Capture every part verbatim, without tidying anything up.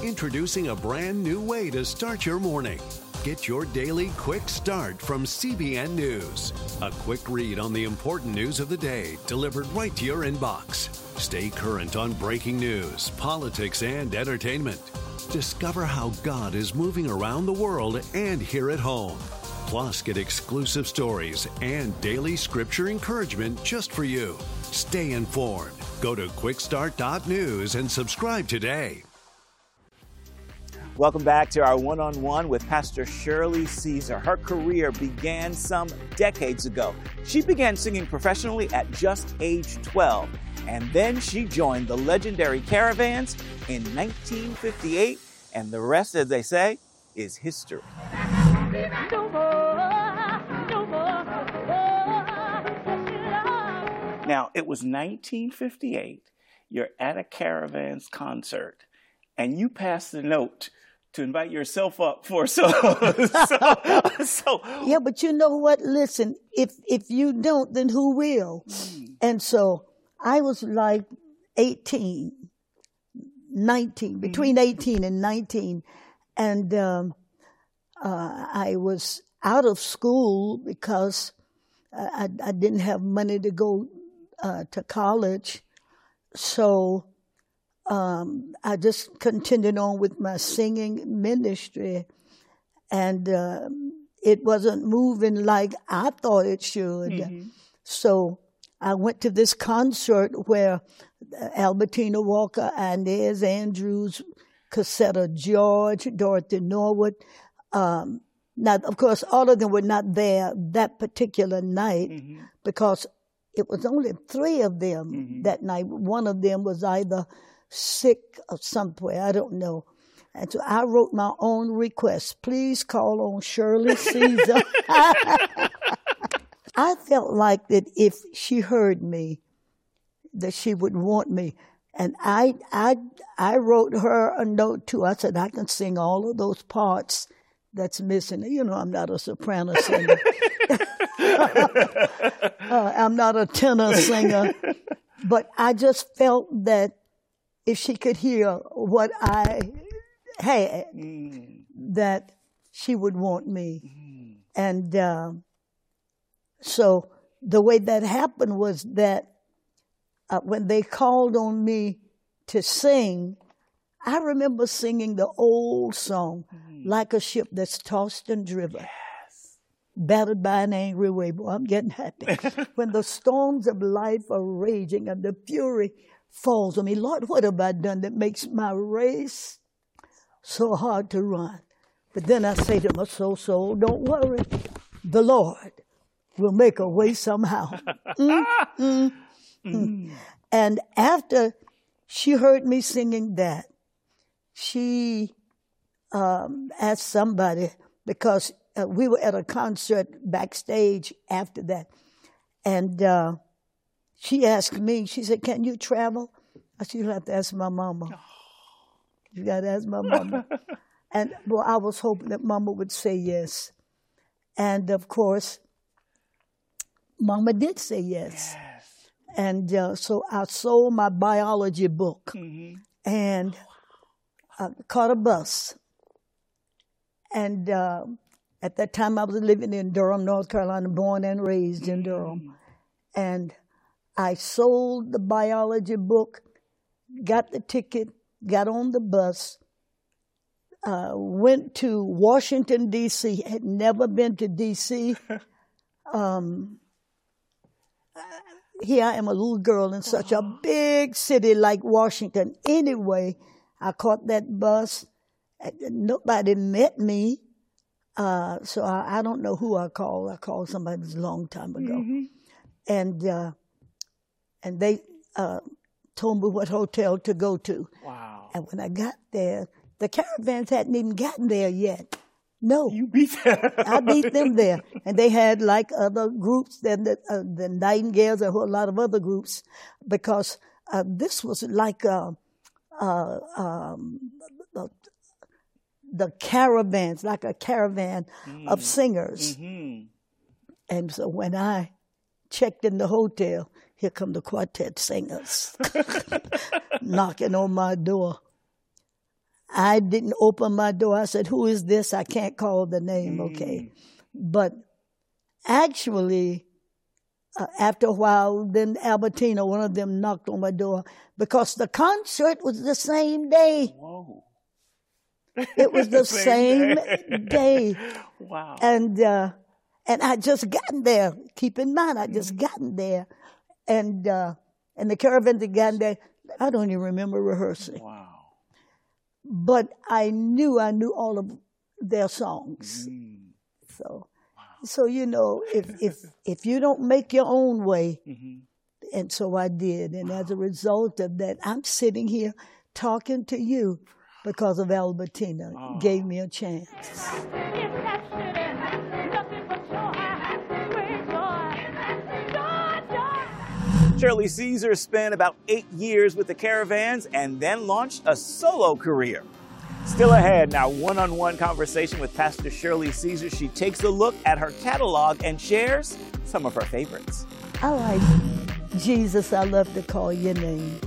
Introducing a brand new way to start your morning. Get your daily quick start from C B N News. A quick read on the important news of the day delivered right to your inbox. Stay current on breaking news, politics, and entertainment. Discover how God is moving around the world and here at home. Plus, get exclusive stories and daily scripture encouragement just for you. Stay informed. Go to quick start dot news and subscribe today. Welcome back to our one-on-one with Pastor Shirley Caesar. Her career began some decades ago. She began singing professionally at just age twelve, and then she joined the legendary Caravans in nineteen fifty-eight, and the rest, as they say, is history. No more, no more, oh, now, it was nineteen fifty-eight. You're at a Caravans concert, and you pass the note to invite yourself up for so, so, so. Yeah, but you know what? Listen, if if you don't, then who will? Mm. And so I was like eighteen, nineteen, between eighteen and nineteen. And um, uh, I was out of school because I, I didn't have money to go uh, to college. So Um, I just continued on with my singing ministry, and uh, it wasn't moving like I thought it should. Mm-hmm. So I went to this concert where Albertina Walker, Inez Andrews, Cassetta George, Dorothy Norwood. Um, now, of course, all of them were not there that particular night mm-hmm. because it was only three of them mm-hmm. that night. One of them was either sick or somewhere, I don't know. And so I wrote my own request. Please call on Shirley Caesar. I felt like that if she heard me, that she would want me. And I, I, I wrote her a note too. I said, I can sing all of those parts that's missing. You know, I'm not a soprano singer. uh, I'm not a tenor singer. But I just felt that if she could hear what I had, mm. that she would want me. Mm. And uh, so the way that happened was that uh, when they called on me to sing, I remember singing the old song, mm. Like a Ship That's Tossed and Driven, yes. Battered by an angry wave. Boy, I'm getting happy. When the storms of life are raging and the fury falls on me. Lord, what have I done that makes my race so hard to run? But then I say to my soul, soul, don't worry. The Lord will make a way somehow. mm, mm, mm. And after she heard me singing that, she um, asked somebody, because uh, we were at a concert backstage after that, and uh, she asked me, she said, can you travel? I said, you'll have to ask my mama. You got to ask my mama. And, well, I was hoping that mama would say yes. And, of course, mama did say yes. yes. And uh, so I sold my biology book mm-hmm. and I caught a bus. And uh, at that time I was living in Durham, North Carolina, born and raised mm-hmm. in Durham. And I sold the biology book, got the ticket, got on the bus, uh, went to Washington, D C, had never been to D C. Um, here I am, a little girl in such a big city like Washington. Anyway, I caught that bus. Nobody met me, uh, so I, I don't know who I called. I called somebody a long time ago. Mm-hmm. And... Uh, And they uh, told me what hotel to go to. Wow. And when I got there, the Caravans hadn't even gotten there yet. No. You beat them. I beat them there. And they had like other groups, than the, uh, the Nightingales, and a lot of other groups, because uh, this was like uh, uh, um, the, the Caravans, like a caravan mm. of singers. Mm-hmm. And so when I checked in the hotel, here come the quartet singers knocking on my door. I didn't open my door. I said, who is this? I can't call the name, okay. But actually, uh, after a while, then Albertina, one of them knocked on my door because the concert was the same day. Whoa. It was the same, same day. day. Wow. And uh, and I just gotten there. Keep in mind, I just gotten there. And uh, and the Caravans had gotten there. I don't even remember rehearsing. Wow. But I knew, I knew all of their songs. Mm. So, wow. so you know, if if if you don't make your own way, mm-hmm. and so I did. And wow. as a result of that, I'm sitting here talking to you because of Albertina. Oh. Gave me a chance. Shirley Caesar spent about eight years with the Caravans and then launched a solo career. Still ahead, now one-on-one conversation with Pastor Shirley Caesar. She takes a look at her catalog and shares some of her favorites. I like Jesus, I love to call your name.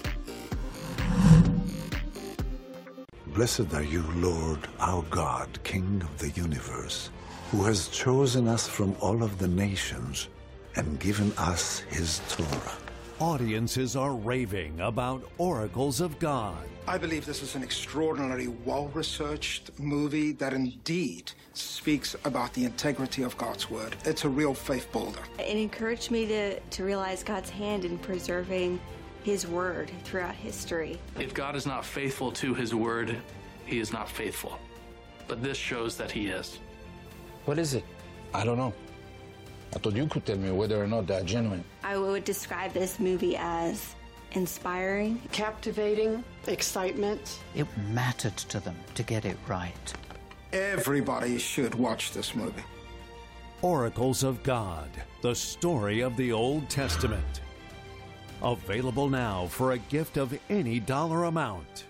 Blessed are you, Lord, our God, King of the universe, who has chosen us from all of the nations and given us his Torah. Audiences are raving about Oracles of God. I believe this is an extraordinarily well-researched movie that indeed speaks about the integrity of God's word. It's a real faith builder. It encouraged me to, to realize God's hand in preserving his word throughout history. If God is not faithful to his word, he is not faithful. But this shows that he is. What is it? I don't know. I thought you could tell me whether or not they're genuine. I would describe this movie as inspiring, captivating, excitement. It mattered to them to get it right. Everybody should watch this movie. Oracles of God, the story of the Old Testament. Available now for a gift of any dollar amount.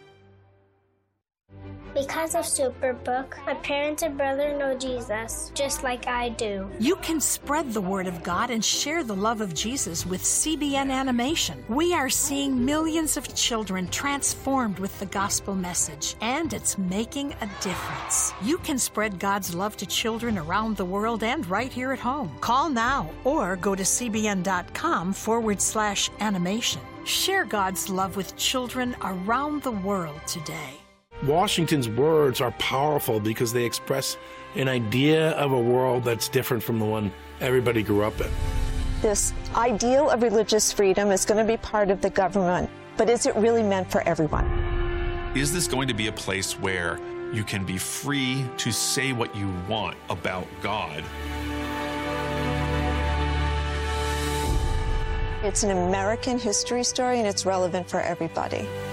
Because of Superbook, my parents and brother know Jesus, just like I do. You can spread the word of God and share the love of Jesus with C B N Animation. We are seeing millions of children transformed with the gospel message, and it's making a difference. You can spread God's love to children around the world and right here at home. Call now or go to cbn.com forward slash animation. Share God's love with children around the world today. Washington's words are powerful because they express an idea of a world that's different from the one everybody grew up in. This ideal of religious freedom is going to be part of the government, but is it really meant for everyone? Is this going to be a place where you can be free to say what you want about God? It's an American history story, and it's relevant for everybody.